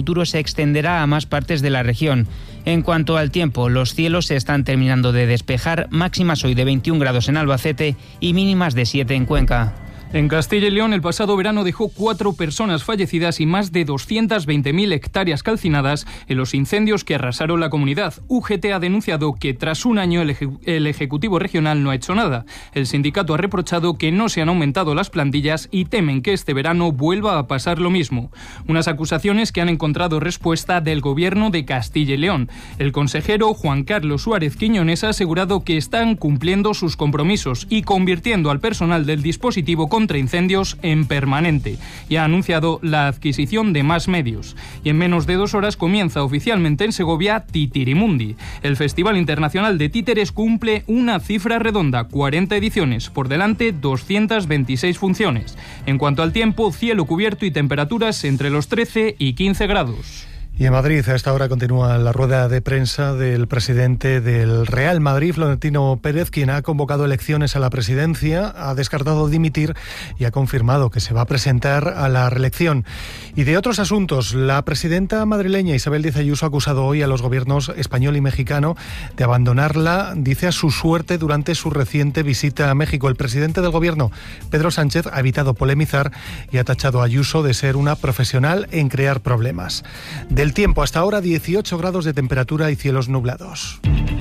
futuro se extenderá a más partes de la región. En cuanto al tiempo, los cielos se están terminando de despejar, máximas hoy de 21 grados en Albacete y mínimas de 7 en Cuenca. En Castilla y León, el pasado verano dejó 4 personas fallecidas y más de 220.000 hectáreas calcinadas en los incendios que arrasaron la comunidad. UGT ha denunciado que tras un año el Ejecutivo Regional no ha hecho nada. El sindicato ha reprochado que no se han aumentado las plantillas y temen que este verano vuelva a pasar lo mismo. Unas acusaciones que han encontrado respuesta del Gobierno de Castilla y León. El consejero Juan Carlos Suárez Quiñones ha asegurado que están cumpliendo sus compromisos y convirtiendo al personal del dispositivo contra incendios en permanente, y ha anunciado la adquisición de más medios. Y en menos de 2 horas comienza oficialmente en Segovia Titirimundi. El Festival Internacional de Títeres cumple una cifra redonda, 40 ediciones, por delante 226 funciones. En cuanto al tiempo, cielo cubierto y temperaturas entre los 13 y 15 grados. Y en Madrid, a esta hora continúa la rueda de prensa del presidente del Real Madrid, Florentino Pérez, quien ha convocado elecciones a la presidencia, ha descartado dimitir y ha confirmado que se va a presentar a la reelección. Y de otros asuntos, la presidenta madrileña Isabel Díaz Ayuso ha acusado hoy a los gobiernos español y mexicano de abandonarla, dice, a su suerte durante su reciente visita a México. El presidente del gobierno, Pedro Sánchez, ha evitado polemizar y ha tachado a Ayuso de ser una profesional en crear problemas. Del tiempo, hasta ahora 18 grados de temperatura y cielos nublados.